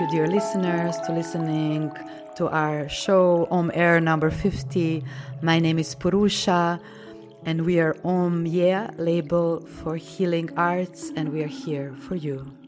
you, dear listeners, to listening to our show, Om Air number 50. My name is Purusha, and we are Om Yeah, label for healing arts, and we are here for you.